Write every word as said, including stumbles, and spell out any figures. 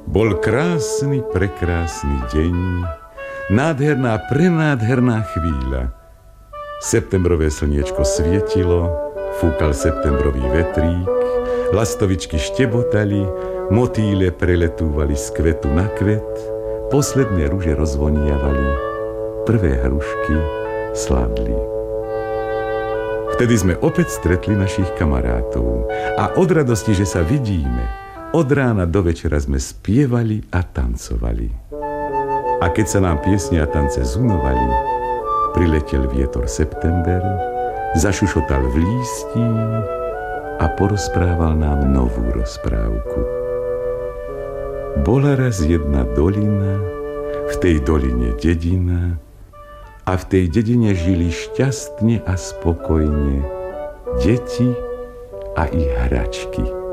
Bol krásny, prekrásny deň, nádherná, prenádherná chvíľa. Septembrové slniečko svietilo, fúkal septembrový vetrík, lastovičky štebotali, motýle preletúvali z kvetu na kvet, posledné ruže rozvoniavali, prvé hrušky sládli. Vtedy sme opäť stretli našich kamarátov a od radosti, že sa vidíme, od rána do večera sme spievali a tancovali. A keď sa nám piesne a tance zunovali, priletel vietor september, zašušotal v lístí a porozprával nám novú rozprávku. Bola raz jedna dolina, v tej doline dedina a v tej dedine žili šťastne a spokojne deti a ich hračky.